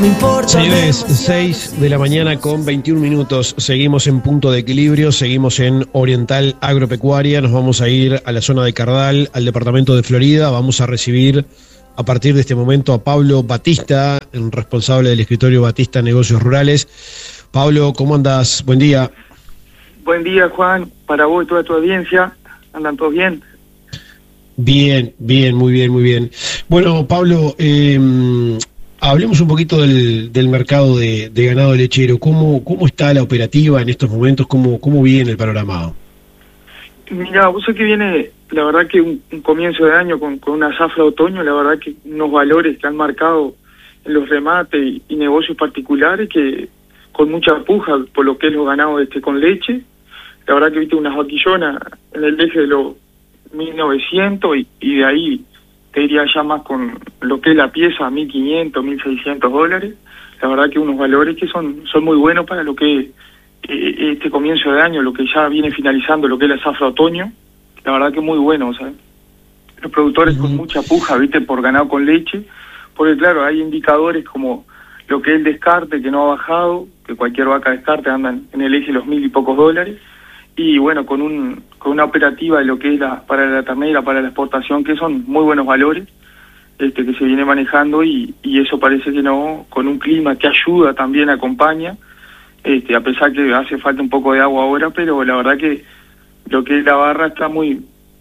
me importa. Señores, 6 de la mañana con 21 minutos. Seguimos en Punto de Equilibrio, seguimos en Oriental Agropecuaria. Nos vamos a ir a la zona de Cardal, al departamento de Florida. Vamos a recibir a partir de este momento a Pablo Batista, el responsable del escritorio Batista Negocios Rurales. Pablo, ¿cómo andás? Buen día. Buen día, Juan, para vos y toda tu audiencia. ¿Andan todos bien? Bien, muy bien. Bueno, Pablo, hablemos un poquito del mercado de ganado lechero. ¿Cómo está la operativa en estos momentos? ¿Cómo viene el panorama? Mira, vos sabés que viene, la verdad que un comienzo de año con una zafra de otoño, la verdad que unos valores que han marcado en los remates y negocios particulares que con mucha puja por lo que es los ganados con leche. La verdad que viste unas vaquillonas en el eje de los 1900 y de ahí te diría ya más con lo que es la pieza, $1.500, $1.600. La verdad que unos valores que son muy buenos para lo que este comienzo de año, lo que ya viene finalizando, lo que es la zafra otoño. La verdad que muy bueno, ¿sabes? Los productores con mucha puja, viste, por ganado con leche, porque claro, hay indicadores como lo que es el descarte, que no ha bajado, que cualquier vaca descarte andan en el eje de los $1.000 y pocos, y bueno, con una operativa de lo que es para la ternera, para la exportación, que son muy buenos valores, que se viene manejando, y eso parece que no, con un clima que ayuda también, acompaña, a pesar que hace falta un poco de agua ahora, pero la verdad que lo que es la barra está muy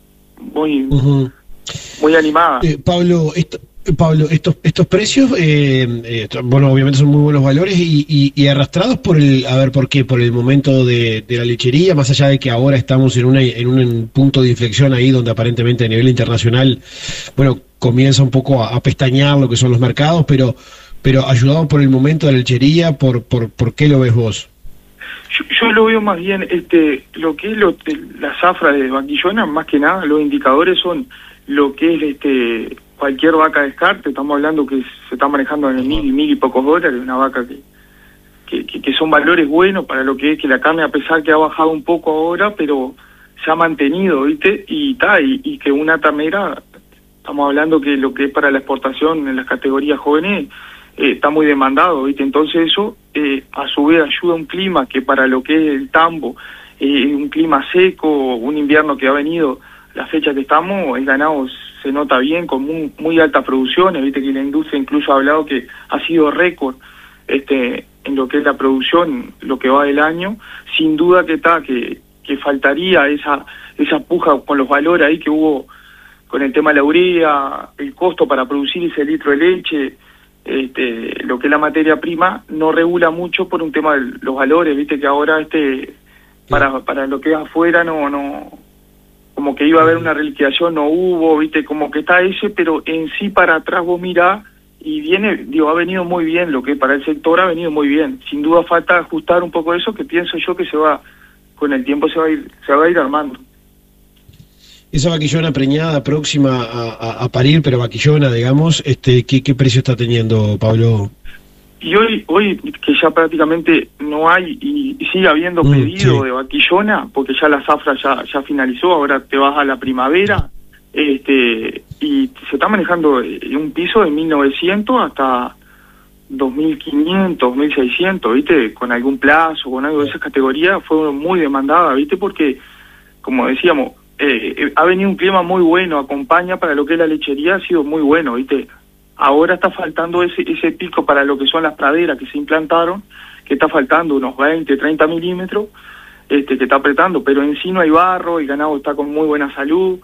animada. Pablo, estos precios, bueno, obviamente son muy buenos valores y arrastrados por ¿por qué? Por el momento de la lechería, más allá de que ahora estamos en un punto de inflexión ahí donde aparentemente a nivel internacional, bueno, comienza un poco a pestañear lo que son los mercados, pero ayudado por el momento de la lechería, ¿por qué lo ves vos? Yo lo veo más bien, lo que es la zafra de vaquillona, más que nada, los indicadores son lo que es cualquier vaca descarte. Estamos hablando que se está manejando en el $1.000 y pocos, una vaca que son valores buenos para lo que es que la carne, a pesar que ha bajado un poco ahora, pero se ha mantenido, ¿viste? Y que una ternera, estamos hablando que lo que es para la exportación en las categorías jóvenes, está muy demandado, ¿viste? Entonces eso, a su vez, ayuda a un clima que para lo que es el tambo, un clima seco, un invierno que ha venido, la fecha que estamos, el ganado se nota bien, con muy altas producciones, ¿viste? Que la industria incluso ha hablado que ha sido récord en lo que es la producción, lo que va del año. Sin duda que faltaría esa puja con los valores ahí que hubo con el tema de la urea, el costo para producir ese litro de leche. Lo que es la materia prima no regula mucho por un tema de los valores, viste que ahora para lo que es afuera no como que iba a haber una reliquidación, no hubo, viste, como que está pero en sí para atrás vos mirás y ha venido muy bien, lo que para el sector ha venido muy bien. Sin duda falta ajustar un poco eso, que pienso yo que con el tiempo se va a ir armando. Esa vaquillona preñada próxima a parir, pero vaquillona, digamos, ¿qué precio está teniendo, Pablo? Y hoy que ya prácticamente no hay y sigue habiendo pedido de vaquillona, porque ya la zafra ya finalizó, ahora te vas a la primavera, y se está manejando un piso de 1.900 hasta 2.500, 2.600, ¿viste? Con algún plazo, con algo de esas categorías, fue muy demandada, ¿viste? Porque, como decíamos, ha venido un clima muy bueno, acompaña para lo que es la lechería, ha sido muy bueno, ¿viste? Ahora está faltando ese pico para lo que son las praderas que se implantaron, que está faltando unos 20, 30 milímetros, que está apretando, pero en sí no hay barro, el ganado está con muy buena salud,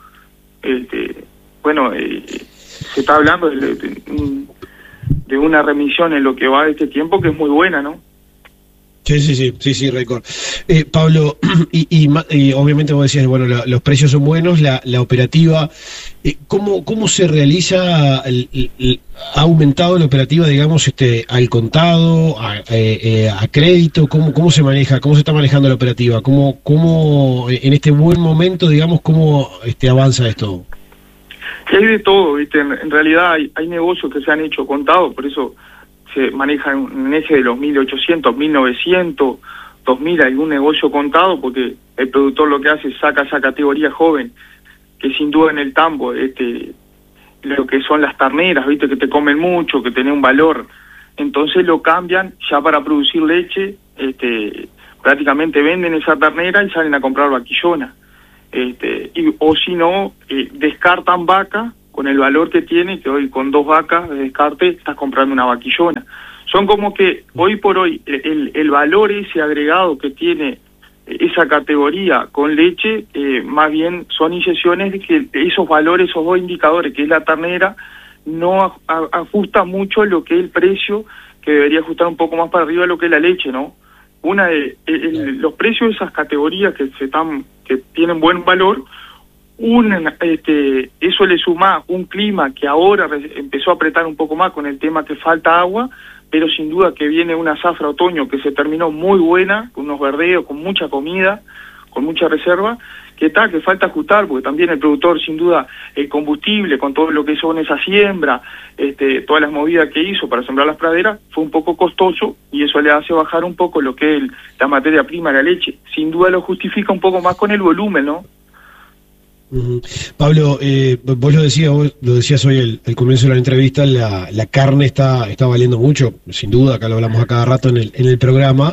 se está hablando de una remisión en lo que va de este tiempo que es muy buena, ¿no? Sí, récord. Pablo, y obviamente vos decías, bueno, los precios son buenos, la operativa, ¿cómo se realiza? ¿Ha aumentado la operativa, digamos, al contado, a crédito? ¿Cómo se maneja? ¿Cómo se está manejando la operativa? ¿Cómo en este buen momento, digamos, cómo avanza esto? Hay de todo, ¿viste? En realidad hay negocios que se han hecho contados, por eso se maneja en un eje de los 1.800, 1.900, 2.000, algún negocio contado, porque el productor lo que hace es saca esa categoría joven, que sin duda en el tambo, lo que son las terneras, viste, que te comen mucho, que tiene un valor entonces lo cambian ya para producir leche, prácticamente venden esa ternera y salen a comprar vaquillona. O si no, descartan vaca con el valor que tiene, que hoy con 2 vacas de descarte estás comprando una vaquillona. Son como que hoy por hoy el valor ese agregado que tiene esa categoría con leche, más bien son inyecciones de que esos valores, esos 2 indicadores, que es la ternera, no ajusta mucho lo que es el precio, que debería ajustar un poco más para arriba lo que es la leche, ¿no? Los precios de esas categorías que tienen buen valor, eso le suma un clima que ahora empezó a apretar un poco más con el tema que falta agua, pero sin duda que viene una zafra otoño que se terminó muy buena, con unos verdeos, con mucha comida, con mucha reserva, que falta ajustar, porque también el productor, sin duda, el combustible, con todo lo que son esa siembra, todas las movidas que hizo para sembrar las praderas, fue un poco costoso, y eso le hace bajar un poco lo que es la materia prima, la leche. Sin duda lo justifica un poco más con el volumen, ¿no? Pablo, vos lo decías hoy al comienzo de la entrevista, la carne está valiendo mucho, sin duda, acá lo hablamos a cada rato en el programa.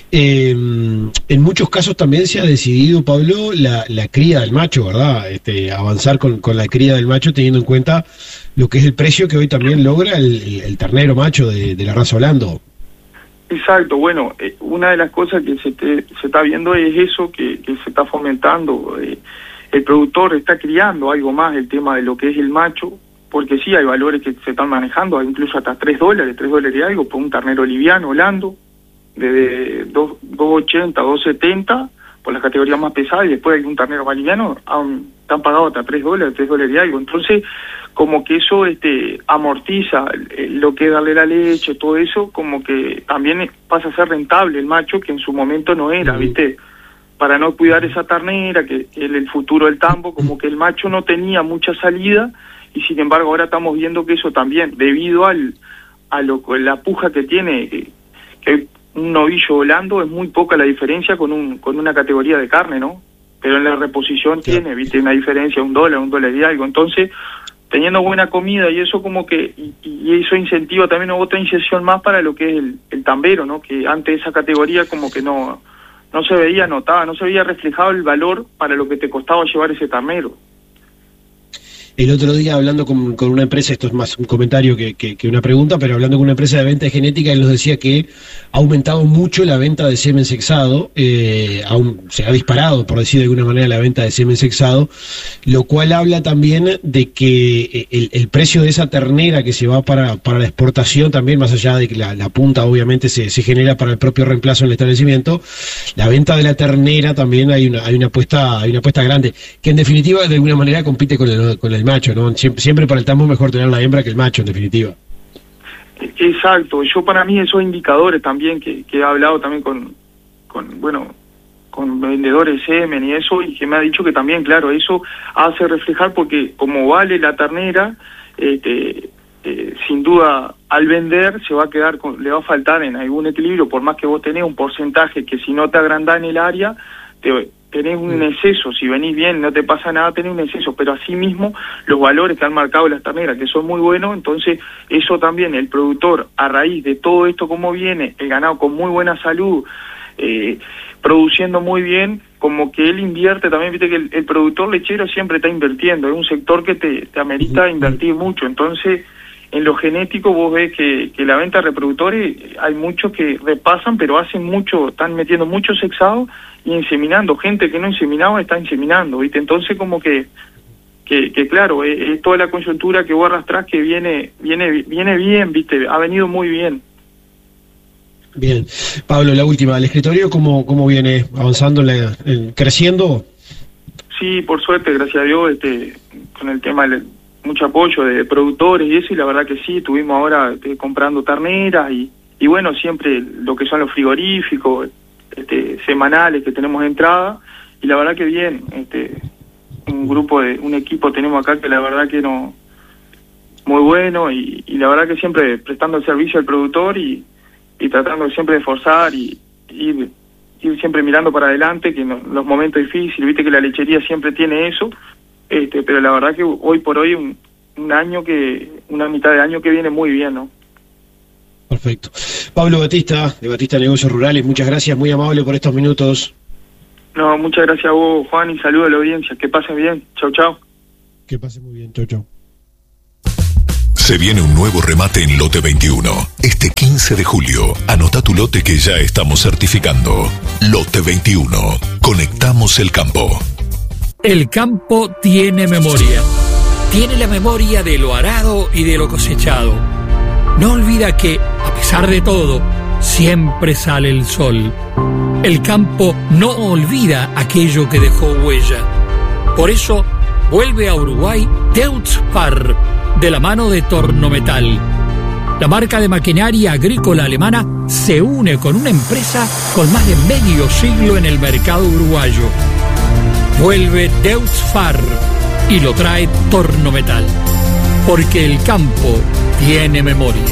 En muchos casos también se ha decidido, Pablo, la cría del macho, ¿verdad? Avanzar con la cría del macho, teniendo en cuenta lo que es el precio que hoy también logra el ternero macho de la raza Holando. Exacto, bueno, una de las cosas que se está viendo es eso, que se está fomentando. El productor está criando algo más el tema de lo que es el macho, porque sí hay valores que se están manejando, incluso hasta $3 y algo, por un ternero liviano, holando, de 2.80, 2.70, por las categorías más pesadas, y después hay un ternero más liviano, están pagados hasta $3 y algo. Entonces, como que eso amortiza lo que es darle la leche, todo eso, como que también pasa a ser rentable el macho, que en su momento no era, ¿viste? Para no cuidar esa ternera, que es el futuro del tambo, como que el macho no tenía mucha salida, y sin embargo ahora estamos viendo que eso también, debido a la puja que tiene, que un novillo volando, es muy poca la diferencia con una categoría de carne, ¿no? Pero en la reposición tiene, ¿viste? Una diferencia, $1 y algo. Entonces, teniendo buena comida y eso como que, y eso incentiva también otra inyección más para lo que es el tambero, ¿no? Que antes esa categoría como que no se veía anotada, no se veía reflejado el valor para lo que te costaba llevar ese ternero. El otro día hablando con una empresa, esto es más un comentario que una pregunta, pero hablando con una empresa de venta de genética, él nos decía que ha aumentado mucho la venta de semen sexado, se ha disparado, por decir de alguna manera, la venta de semen sexado, lo cual habla también de que el precio de esa ternera que se va para la exportación también, más allá de que la punta obviamente se genera para el propio reemplazo en el establecimiento, la venta de la ternera también hay una apuesta grande, que en definitiva de alguna manera compite con el macho, ¿no? Siempre para el tambo es mejor tener la hembra que el macho, en definitiva. Exacto. Yo para mí esos indicadores también que he hablado también con vendedores de semen y eso, y que me ha dicho que también, claro, eso hace reflejar, porque como vale la ternera, sin duda al vender se va a quedar le va a faltar en algún equilibrio, por más que vos tenés un porcentaje que si no te agrandás en el área, tenés un exceso. Si venís bien, no te pasa nada, tenés un exceso, pero asimismo los valores que han marcado las terneras, que son muy buenos, entonces eso también, el productor, a raíz de todo esto como viene, el ganado con muy buena salud, produciendo muy bien, como que él invierte también, viste que el productor lechero siempre está invirtiendo, es un sector que te amerita invertir mucho. Entonces en lo genético vos ves que la venta de reproductores, hay muchos que repasan, pero hacen mucho, están metiendo mucho sexado y inseminando. Gente que no inseminaba está inseminando, ¿viste? Entonces como que claro, es toda la coyuntura que vos arrastrás que viene bien, ¿viste? Ha venido muy bien. Bien. Pablo, la última, ¿el escritorio cómo viene avanzando, creciendo? Sí, por suerte, gracias a Dios, con el tema mucho apoyo de productores y eso, y la verdad que sí, estuvimos ahora comprando terneras y bueno, siempre lo que son los frigoríficos semanales que tenemos de entrada, y la verdad que bien, un equipo tenemos acá que la verdad que no muy bueno, y la verdad que siempre prestando el servicio al productor y tratando siempre de forzar y ir siempre mirando para adelante, que en los momentos difíciles, viste que la lechería siempre tiene eso, pero la verdad que hoy por hoy una mitad de año que viene muy bien, ¿no? Perfecto. Pablo Batista, de Batista Negocios Rurales, muchas gracias, muy amable por estos minutos. No, muchas gracias a vos, Juan, y saludo a la audiencia. Que pasen bien. Chau, chau. Que pasen muy bien. Chau, chau. Se viene un nuevo remate en Lote 21. Este 15 de julio, anota tu lote que ya estamos certificando. Lote 21. Conectamos el campo. El campo tiene memoria. Tiene la memoria de lo arado y de lo cosechado. No olvida que, a pesar de todo, siempre sale el sol. El campo no olvida aquello que dejó huella. Por eso, vuelve a Uruguay Deutz-Fahr, de la mano de Tornometal. La marca de maquinaria agrícola alemana se une con una empresa con más de medio siglo en el mercado uruguayo. Vuelve Deutz-Fahr y lo trae Tornometal, porque el campo tiene memoria.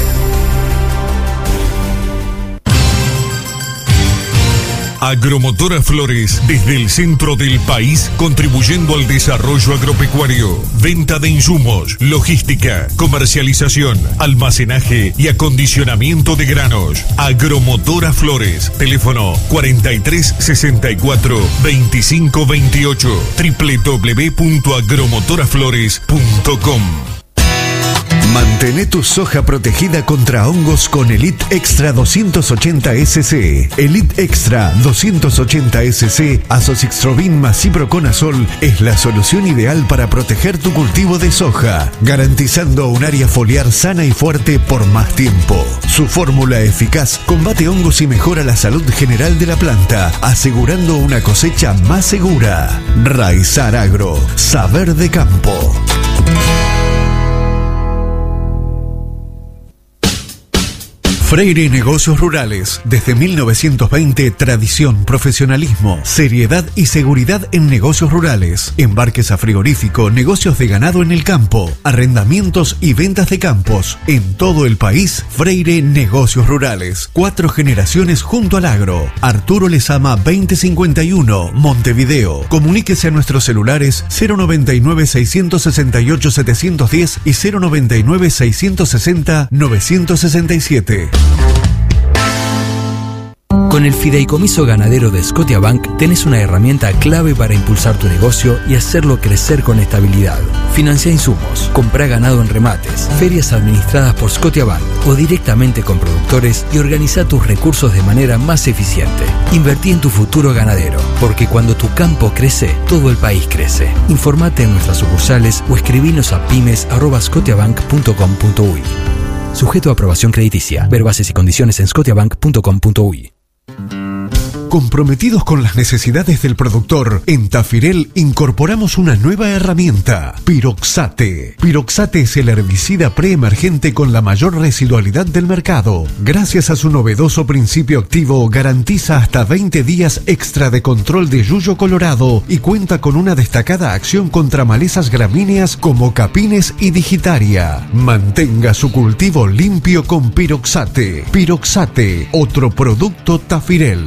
Agromotora Flores, desde el centro del país, contribuyendo al desarrollo agropecuario. Venta de insumos, logística, comercialización, almacenaje y acondicionamiento de granos. Agromotora Flores, teléfono 4364-2528, www.agromotoraflores.com. Mantén tu soja protegida contra hongos con Elite Extra 280 SC. Elite Extra 280 SC Azoxystrobin más ciproconazol es la solución ideal para proteger tu cultivo de soja, garantizando un área foliar sana y fuerte por más tiempo. Su fórmula eficaz combate hongos y mejora la salud general de la planta, asegurando una cosecha más segura. Raizar Agro, saber de campo. Freire Negocios Rurales. Desde 1920, tradición, profesionalismo, seriedad y seguridad en negocios rurales. Embarques a frigorífico, negocios de ganado en el campo, arrendamientos y ventas de campos. En todo el país, Freire Negocios Rurales. 4 generaciones junto al agro. Arturo Lezama 2051, Montevideo. Comuníquese a nuestros celulares 099-668-710 y 099-660-967. Con el Fideicomiso Ganadero de Scotiabank tenés una herramienta clave para impulsar tu negocio y hacerlo crecer con estabilidad. Financia insumos, comprá ganado en remates, ferias administradas por Scotiabank o directamente con productores y organiza tus recursos de manera más eficiente. Invertí en tu futuro ganadero, porque cuando tu campo crece, todo el país crece. Informate en nuestras sucursales o escribinos a pymes@scotiabank.com.uy. Sujeto a aprobación crediticia. Ver bases y condiciones en scotiabank.com.uy. Comprometidos con las necesidades del productor, en Tafirel incorporamos una nueva herramienta, Piroxate. Piroxate es el herbicida preemergente con la mayor residualidad del mercado. Gracias a su novedoso principio activo, garantiza hasta 20 días extra de control de yuyo colorado y cuenta con una destacada acción contra malezas gramíneas como capines y digitaria. Mantenga su cultivo limpio con Piroxate. Piroxate, otro producto Tafirel.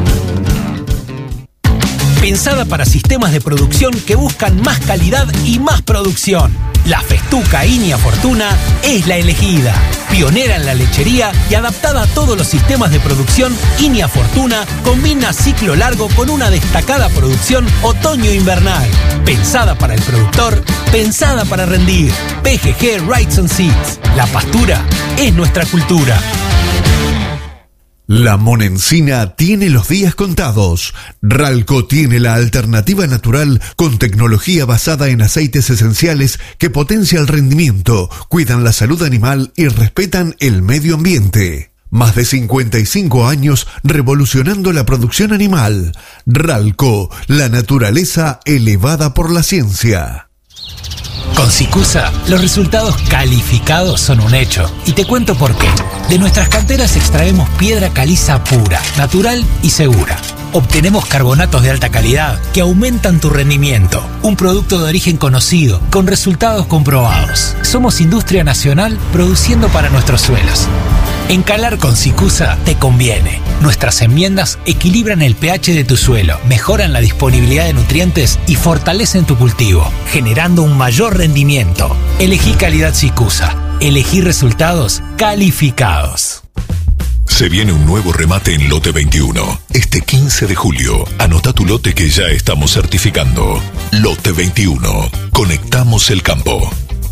Pensada para sistemas de producción que buscan más calidad y más producción. La Festuca Inia Fortuna es la elegida. Pionera en la lechería y adaptada a todos los sistemas de producción, Inia Fortuna combina ciclo largo con una destacada producción otoño-invernal. Pensada para el productor, pensada para rendir. PGG Rights and Seeds. La pastura es nuestra cultura. La Monencina tiene los días contados. Ralco tiene la alternativa natural con tecnología basada en aceites esenciales que potencia el rendimiento, cuidan la salud animal y respetan el medio ambiente. Más de 55 años revolucionando la producción animal. Ralco, la naturaleza elevada por la ciencia. Con Sicusa, los resultados calificados son un hecho. Y te cuento por qué. De nuestras canteras extraemos piedra caliza pura, natural y segura. Obtenemos carbonatos de alta calidad que aumentan tu rendimiento. Un producto de origen conocido, con resultados comprobados. Somos industria nacional produciendo para nuestros suelos. Encalar con Sicusa te conviene. Nuestras enmiendas equilibran el pH de tu suelo, mejoran la disponibilidad de nutrientes y fortalecen tu cultivo, generando un mayor rendimiento. Elegí calidad Sicusa. Elegí resultados calificados. Se viene un nuevo remate en Lote 21. Este 15 de julio, anota tu lote que ya estamos certificando. Lote 21. Conectamos el campo.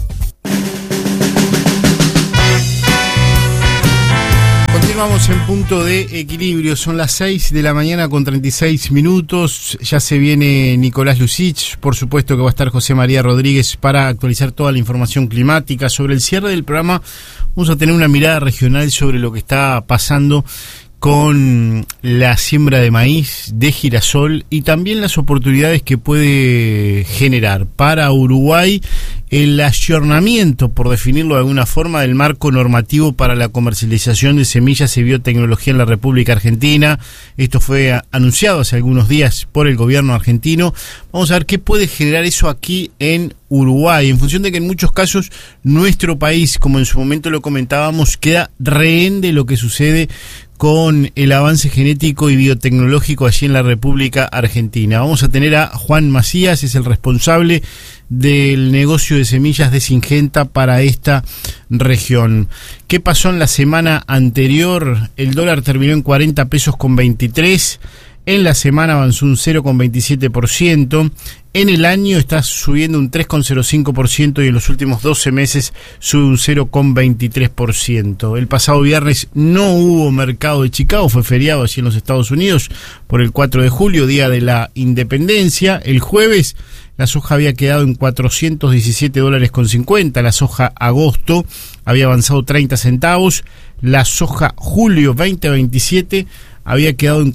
Continuamos en punto de equilibrio, son las 6 de la mañana con 36 minutos, ya se viene Nicolás Lucich, por supuesto que va a estar José María Rodríguez para actualizar toda la información climática. Sobre el cierre del programa vamos a tener una mirada regional sobre lo que está pasando con la siembra de maíz, de girasol y también las oportunidades que puede generar para Uruguay el ayornamiento, por definirlo de alguna forma, del marco normativo para la comercialización de semillas y biotecnología en la República Argentina. Esto fue anunciado hace algunos días por el gobierno argentino. Vamos a ver qué puede generar eso aquí en Uruguay, en función de que en muchos casos nuestro país, como en su momento lo comentábamos, queda rehén de lo que sucede con el avance genético y biotecnológico allí en la República Argentina. Vamos a tener a Juan Macías, es el responsable del negocio de semillas de Syngenta para esta región. ¿Qué pasó en la semana anterior? El dólar terminó en 40 pesos con 23. En la semana avanzó un 0,27%. En el año está subiendo un 3,05% y en los últimos 12 meses sube un 0,23%. El pasado viernes no hubo mercado de Chicago, fue feriado allí en los Estados Unidos por el 4 de julio, día de la independencia. El jueves la soja había quedado en $417.50. La soja agosto había avanzado 30 centavos. La soja julio 2027 había quedado en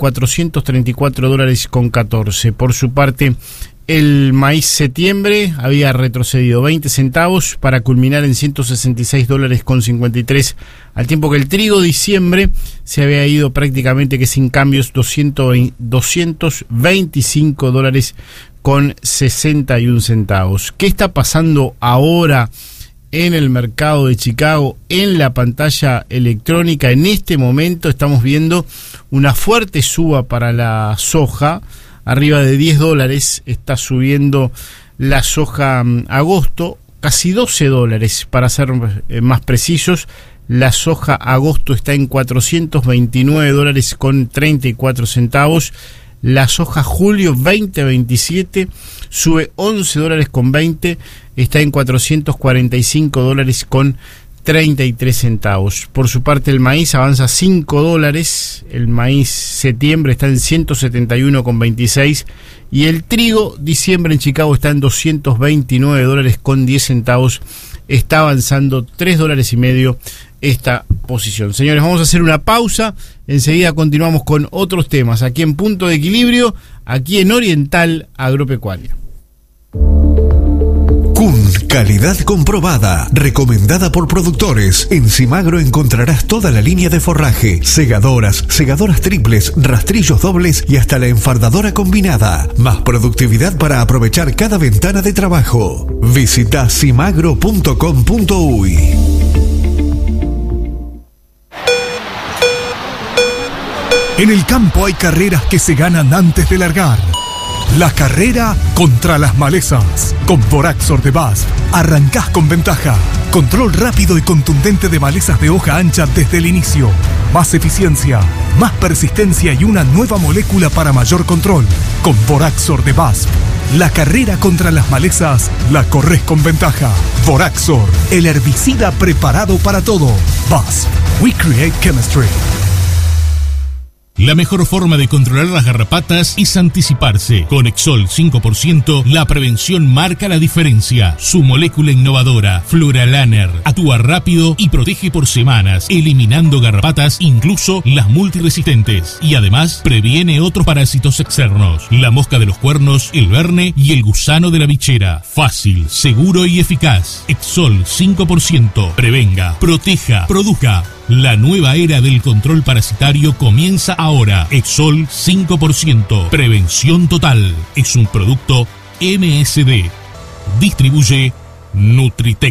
$434.14. Por su parte, el maíz septiembre había retrocedido 20 centavos para culminar en $166.53, al tiempo que el trigo diciembre se había ido prácticamente que sin cambios, $225.61. ¿Qué está pasando ahora en el mercado de Chicago, en la pantalla electrónica? En este momento estamos viendo una fuerte suba para la soja, arriba de $10 está subiendo la soja agosto, casi $12 para ser más precisos. La soja agosto está en $429.34. La soja julio 2027 sube $11.20, está en $445.33. Por su parte, el maíz avanza $5. El maíz septiembre está en $171.26 y el trigo diciembre en Chicago está en $229.10. Está avanzando $3.50 esta posición. Señores, vamos a hacer una pausa. Enseguida continuamos con otros temas aquí en Punto de Equilibrio, aquí en Oriental Agropecuaria. CUN, calidad comprobada, recomendada por productores. En Simagro encontrarás toda la línea de forraje, segadoras triples, rastrillos dobles y hasta la enfardadora combinada. Más productividad para aprovechar cada ventana de trabajo. Visita simagro.com.uy. En el campo hay carreras que se ganan antes de largar. La carrera contra las malezas. Con Voraxor de BASF arrancás con ventaja. Control rápido y contundente de malezas de hoja ancha desde el inicio. Más eficiencia, más persistencia y una nueva molécula para mayor control. Con Voraxor de BASF, la carrera contra las malezas la corres con ventaja. Voraxor, el herbicida preparado para todo. BASF, we create chemistry. La mejor forma de controlar las garrapatas es anticiparse. Con Exol 5%, la prevención marca la diferencia. Su molécula innovadora, Fluralaner, actúa rápido y protege por semanas, eliminando garrapatas, incluso las multiresistentes. Y además, previene otros parásitos externos. La mosca de los cuernos, el verne y el gusano de la bichera. Fácil, seguro y eficaz. Exol 5%. Prevenga, proteja, produzca. La nueva era del control parasitario comienza ahora. Exol 5%. Prevención total. Es un producto MSD. Distribuye Nutritec.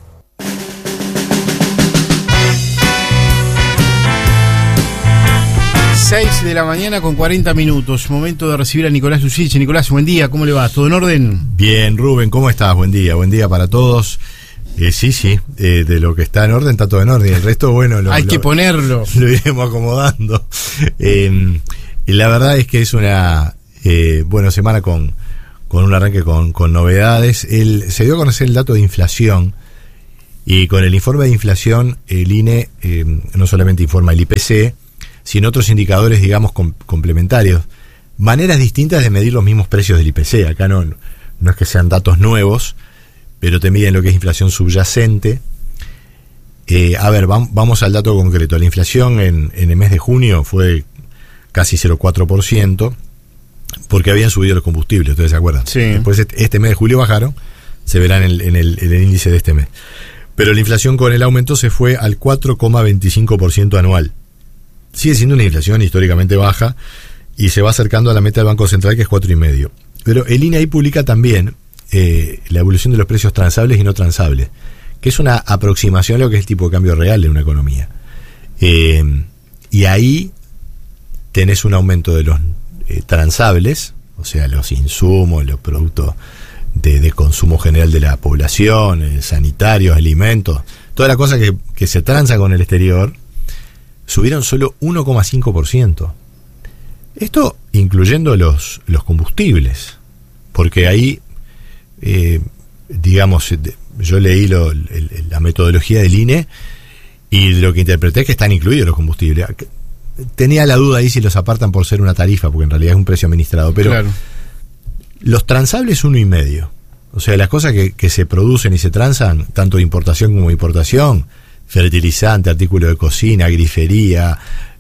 6 de la mañana con 40 minutos. Momento de recibir a Nicolás Lucich. Nicolás, buen día. ¿Cómo le va? ¿Todo en orden? Bien, Rubén, ¿cómo estás? Buen día para todos. Sí, de lo que está en orden está todo en orden. El resto, bueno, hay que ponerlo. Lo iremos acomodando. Y la verdad es que es una semana con un arranque con novedades. Se dio a conocer el dato de inflación, y con el informe de inflación el INE no solamente informa el IPC, sino otros indicadores, digamos, complementarios. Maneras distintas de medir los mismos precios del IPC. Acá no es que sean datos nuevos, pero te miden lo que es inflación subyacente. Vamos al dato concreto. La inflación en el mes de junio fue casi 0,4%, porque habían subido los combustibles, ¿ustedes se acuerdan? Sí. Después este mes de julio bajaron, se verán en el índice de este mes. Pero la inflación con el aumento se fue al 4,25% anual. Sigue siendo una inflación históricamente baja y se va acercando a la meta del Banco Central, que es 4,5%. Pero el INE ahí publica también la evolución de los precios transables y no transables, que es una aproximación a lo que es el tipo de cambio real de una economía. Y ahí tenés un aumento de los transables, o sea, los insumos, los productos de consumo general de la población, sanitarios, alimentos, toda la cosa que se transa con el exterior, subieron solo 1,5%. Esto incluyendo los combustibles, porque ahí, yo leí la metodología del INE y lo que interpreté es que están incluidos los combustibles. Tenía la duda ahí si los apartan por ser una tarifa, porque en realidad es un precio administrado, pero claro. Los transables 1,5%. O sea, las cosas que se producen y se transan, tanto de importación como de importación, fertilizante, artículo de cocina, grifería,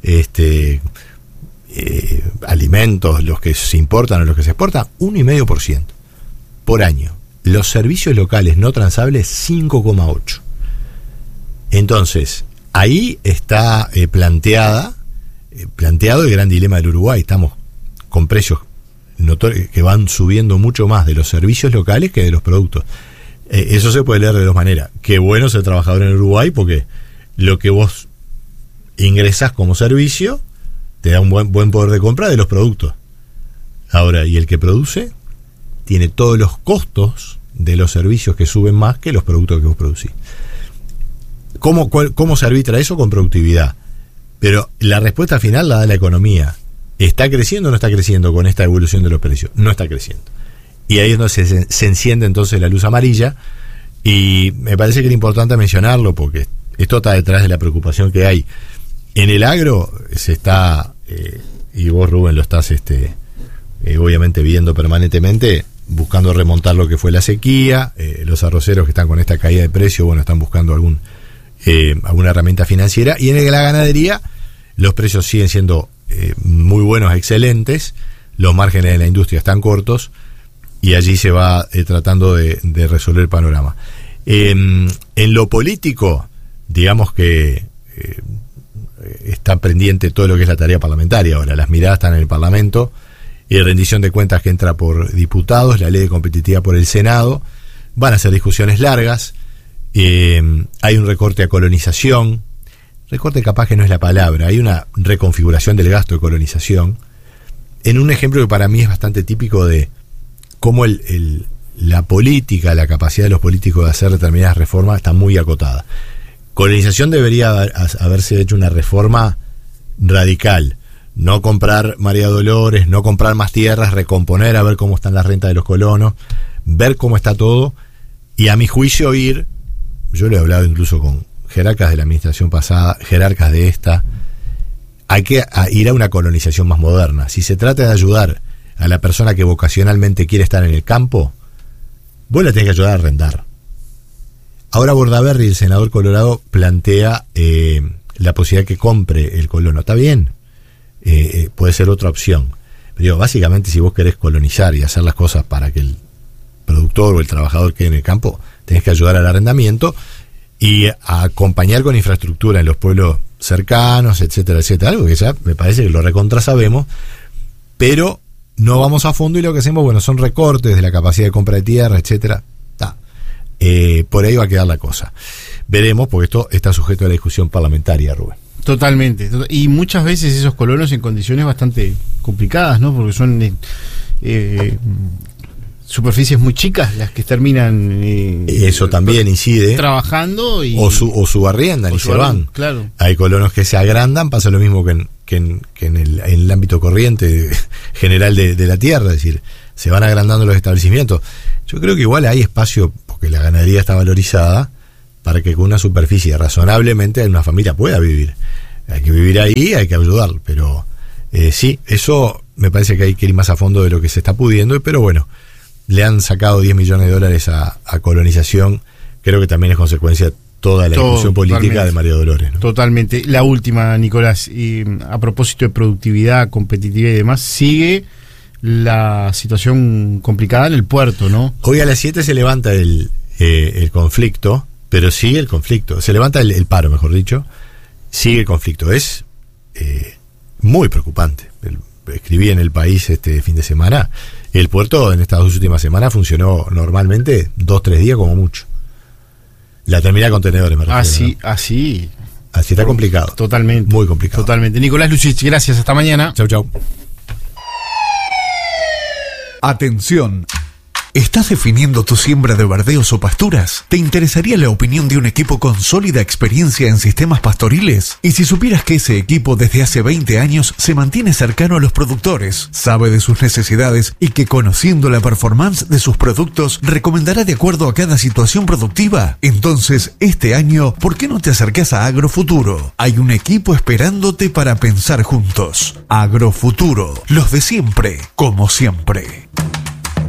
alimentos, los que se importan o los que se exportan, 1,5% por año. Los servicios locales no transables, 5,8%. Entonces, ahí está planteado el gran dilema del Uruguay. Estamos con precios que van subiendo mucho más de los servicios locales que de los productos. Eso se puede leer de dos maneras. Qué bueno ser trabajador en Uruguay, porque lo que vos ingresás como servicio te da un buen poder de compra de los productos. Ahora, y el que produce tiene todos los costos de los servicios que suben más que los productos que vos producís. ¿Cómo se arbitra eso? Con productividad. Pero la respuesta final la da la economía. ¿Está creciendo o no está creciendo con esta evolución de los precios? No está creciendo. Y ahí es donde se enciende entonces la luz amarilla, y me parece que era importante mencionarlo, porque esto está detrás de la preocupación que hay. En el agro se está, y vos, Rubén, lo estás obviamente viendo permanentemente, buscando remontar lo que fue la sequía. Los arroceros que están con esta caída de precio, bueno, están buscando alguna herramienta financiera. Y en la ganadería los precios siguen siendo muy buenos, excelentes. Los márgenes de la industria están cortos, y allí se va tratando de resolver el panorama. En lo político, digamos que está pendiente todo lo que es la tarea parlamentaria. Ahora, las miradas están en el Parlamento, y rendición de cuentas que entra por diputados, la ley de competitividad por el Senado. Van a ser discusiones largas. Hay un recorte a colonización. Recorte capaz que no es la palabra. Hay una reconfiguración del gasto de colonización, en un ejemplo que para mí es bastante típico de cómo la política, la capacidad de los políticos de hacer determinadas reformas está muy acotada. Colonización debería haberse hecho una reforma radical. No comprar María Dolores, no comprar más tierras, recomponer, a ver cómo están las rentas de los colonos, ver cómo está todo, y a mi juicio yo lo he hablado incluso con jerarcas de la administración pasada, jerarcas de esta, hay que ir a una colonización más moderna. Si se trata de ayudar a la persona que vocacionalmente quiere estar en el campo, vos la tenés que ayudar a arrendar. Ahora Bordaberry, el senador colorado, plantea la posibilidad que compre el colono. Está bien, puede ser otra opción. Pero digo, básicamente, si vos querés colonizar y hacer las cosas para que el productor o el trabajador quede en el campo, tenés que ayudar al arrendamiento y a acompañar con infraestructura en los pueblos cercanos, etcétera, etcétera. Algo que ya me parece que lo recontra sabemos, pero no vamos a fondo, y lo que hacemos, bueno, son recortes de la capacidad de compra de tierra, etcétera. Por ahí va a quedar la cosa. Veremos, porque esto está sujeto a la discusión parlamentaria, Rubén. Totalmente. Y muchas veces esos colonos en condiciones bastante complicadas, ¿no? Porque superficies muy chicas las que terminan eso también incide, trabajando y, o subarriendan y se van. Claro. Hay colonos que se agrandan, pasa lo mismo que en el ámbito corriente general de la tierra, es decir, se van agrandando los establecimientos. Yo creo que igual hay espacio, porque la ganadería está valorizada, para que con una superficie razonablemente una familia pueda vivir. Hay que vivir ahí, hay que ayudar, pero sí, eso me parece que hay que ir más a fondo de lo que se está pudiendo, pero bueno, le han sacado $10 millones a colonización, creo que también es consecuencia de toda la discusión política de María Dolores, ¿no? Totalmente. La última, Nicolás, y a propósito de productividad, competitividad y demás, sigue la situación complicada en el puerto, ¿no? Hoy a las 7 se levanta el conflicto, pero sigue el conflicto, se levanta el paro, mejor dicho, sigue el conflicto, es muy preocupante. Escribí en El País este fin de semana, el puerto en estas 2 últimas semanas funcionó normalmente 2-3 días como mucho. La terminal de contenedores, me refiero. Así está complicado. Totalmente. Muy complicado. Totalmente. Nicolás Lucich, gracias, hasta mañana. Chau. Atención. ¿Estás definiendo tu siembra de verdeos o pasturas? ¿Te interesaría la opinión de un equipo con sólida experiencia en sistemas pastoriles? Y si supieras que ese equipo desde hace 20 años se mantiene cercano a los productores, sabe de sus necesidades y que conociendo la performance de sus productos recomendará de acuerdo a cada situación productiva, entonces este año, ¿por qué no te acercás a Agrofuturo? Hay un equipo esperándote para pensar juntos. Agrofuturo, los de siempre, como siempre.